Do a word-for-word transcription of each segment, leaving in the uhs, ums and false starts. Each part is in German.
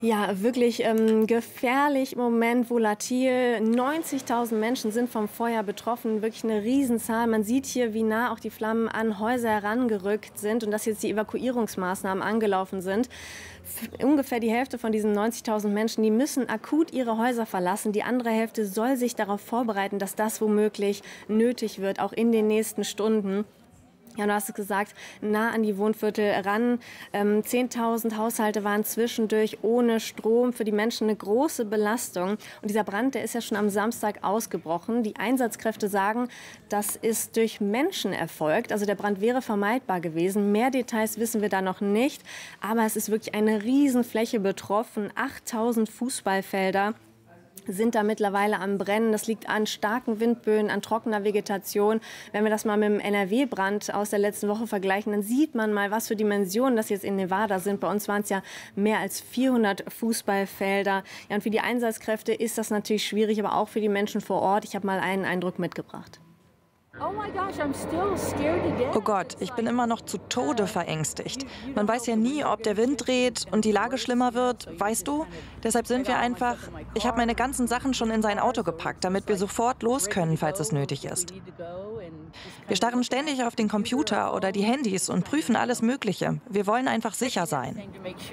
Ja, wirklich ähm, gefährlich im Moment, volatil. neunzigtausend Menschen sind vom Feuer betroffen, wirklich eine Riesenzahl. Man sieht hier, wie nah auch die Flammen an Häuser herangerückt sind und dass jetzt die Evakuierungsmaßnahmen angelaufen sind. F ungefähr die Hälfte von diesen neunzigtausend Menschen, die müssen akut ihre Häuser verlassen. Die andere Hälfte soll sich darauf vorbereiten, dass das womöglich nötig wird, auch in den nächsten Stunden. Ja, du hast es gesagt, nah an die Wohnviertel ran. Ähm, zehntausend Haushalte waren zwischendurch ohne Strom. Für die Menschen eine große Belastung. Und dieser Brand, der ist ja schon am Samstag ausgebrochen. Die Einsatzkräfte sagen, das ist durch Menschen erfolgt. Also der Brand wäre vermeidbar gewesen. Mehr Details wissen wir da noch nicht. Aber es ist wirklich eine Riesenfläche betroffen. achttausend Fußballfelder sind da mittlerweile am Brennen. Das liegt an starken Windböen, an trockener Vegetation. Wenn wir das mal mit dem N R W-Brand aus der letzten Woche vergleichen, dann sieht man mal, was für Dimensionen das jetzt in Nevada sind. Bei uns waren es ja mehr als vierhundert Fußballfelder. Ja, und für die Einsatzkräfte ist das natürlich schwierig, aber auch für die Menschen vor Ort. Ich habe mal einen Eindruck mitgebracht. Oh Gott, ich bin immer noch zu Tode verängstigt. Man weiß ja nie, ob der Wind dreht und die Lage schlimmer wird, weißt du? Deshalb sind wir einfach... Ich habe meine ganzen Sachen schon in sein Auto gepackt, damit wir sofort los können, falls es nötig ist. Wir starren ständig auf den Computer oder die Handys und prüfen alles Mögliche. Wir wollen einfach sicher sein.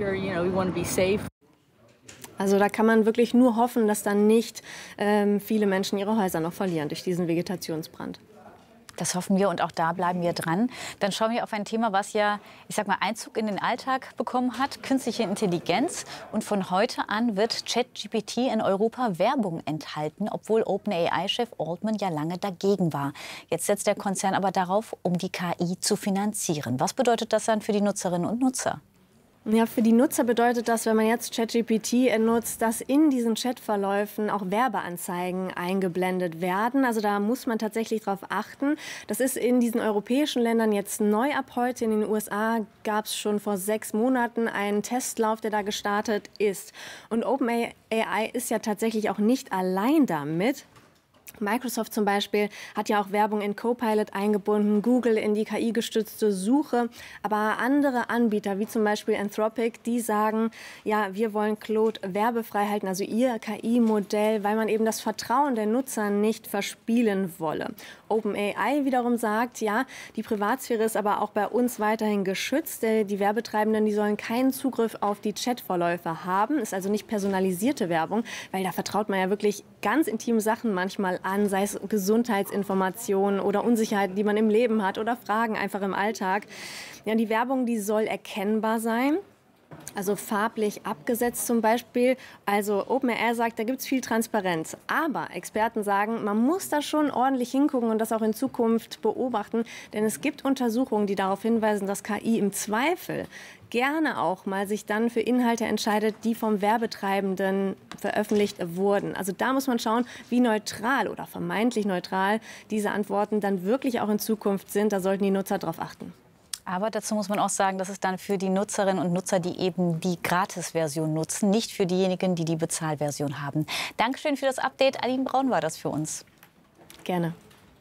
Also da kann man wirklich nur hoffen, dass dann nicht ähm, viele Menschen ihre Häuser noch verlieren durch diesen Vegetationsbrand. Das hoffen wir und auch da bleiben wir dran. Dann schauen wir auf ein Thema, was ja, ich sag mal, Einzug in den Alltag bekommen hat, künstliche Intelligenz. Und von heute an wird ChatGPT in Europa Werbung enthalten, obwohl OpenAI-Chef Altman ja lange dagegen war. Jetzt setzt der Konzern aber darauf, um die K I zu finanzieren. Was bedeutet das dann für die Nutzerinnen und Nutzer? Ja, für die Nutzer bedeutet das, wenn man jetzt ChatGPT nutzt, dass in diesen Chatverläufen auch Werbeanzeigen eingeblendet werden. Also da muss man tatsächlich drauf achten. Das ist in diesen europäischen Ländern jetzt neu ab heute. In den U S A gab es schon vor sechs Monaten einen Testlauf, der da gestartet ist. Und OpenAI ist ja tatsächlich auch nicht allein damit. Microsoft zum Beispiel hat ja auch Werbung in Copilot eingebunden, Google in die K I-gestützte Suche. Aber andere Anbieter, wie zum Beispiel Anthropic, die sagen, ja, wir wollen Claude werbefrei halten, also ihr K I-Modell, weil man eben das Vertrauen der Nutzer nicht verspielen wolle. OpenAI wiederum sagt, ja, die Privatsphäre ist aber auch bei uns weiterhin geschützt. Die Werbetreibenden, die sollen keinen Zugriff auf die Chatverläufe haben. Ist also nicht personalisierte Werbung, weil da vertraut man ja wirklich ganz intime Sachen manchmal an, sei es Gesundheitsinformationen oder Unsicherheiten, die man im Leben hat oder Fragen einfach im Alltag. Ja, die Werbung, die soll erkennbar sein. Also farblich abgesetzt zum Beispiel. Also OpenAI sagt, da gibt es viel Transparenz. Aber Experten sagen, man muss da schon ordentlich hingucken und das auch in Zukunft beobachten. Denn es gibt Untersuchungen, die darauf hinweisen, dass K I im Zweifel gerne auch mal sich dann für Inhalte entscheidet, die vom Werbetreibenden veröffentlicht wurden. Also da muss man schauen, wie neutral oder vermeintlich neutral diese Antworten dann wirklich auch in Zukunft sind. Da sollten die Nutzer darauf achten. Aber dazu muss man auch sagen, dass es dann für die Nutzerinnen und Nutzer, die eben die Gratis-Version nutzen, nicht für diejenigen, die die Bezahlversion haben. Dankeschön für das Update. Aline Braun war das für uns. Gerne.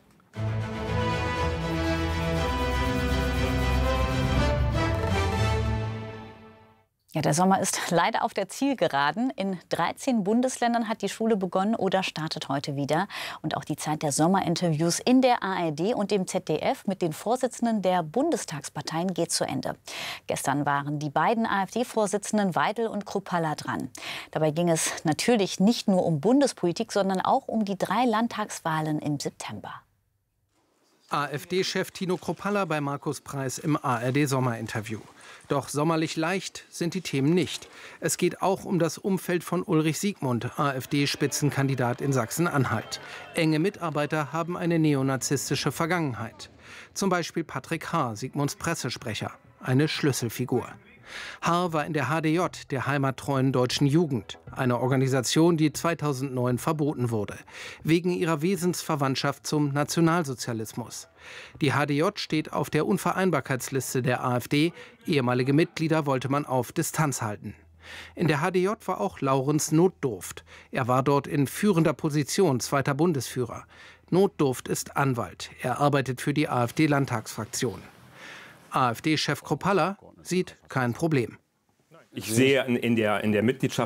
Ja, der Sommer ist leider auf der Zielgeraden. In dreizehn Bundesländern hat die Schule begonnen oder startet heute wieder. Und auch die Zeit der Sommerinterviews in der A R D und dem Z D F mit den Vorsitzenden der Bundestagsparteien geht zu Ende. Gestern waren die beiden AfD-Vorsitzenden Weidel und Kruppalla dran. Dabei ging es natürlich nicht nur um Bundespolitik, sondern auch um die drei Landtagswahlen im September. AfD-Chef Tino Kruppalla bei Markus Preis im A R D-Sommerinterview. Doch sommerlich leicht sind die Themen nicht. Es geht auch um das Umfeld von Ulrich Siegmund, AfD-Spitzenkandidat in Sachsen-Anhalt. Enge Mitarbeiter haben eine neonazistische Vergangenheit. Zum Beispiel Patrick Haar, Siegmunds Pressesprecher, eine Schlüsselfigur. Haar war in der H D J, der heimattreuen deutschen Jugend, eine Organisation, die zweitausendneun verboten wurde, wegen ihrer Wesensverwandtschaft zum Nationalsozialismus. Die H D J steht auf der Unvereinbarkeitsliste der AfD, ehemalige Mitglieder wollte man auf Distanz halten. In der H D J war auch Laurens Notdurft. Er war dort in führender Position, zweiter Bundesführer. Notdurft ist Anwalt, er arbeitet für die AfD-Landtagsfraktion. AfD-Chef Kruppalla sieht kein Problem. Ich sehe in der, in der Mitgliedschaft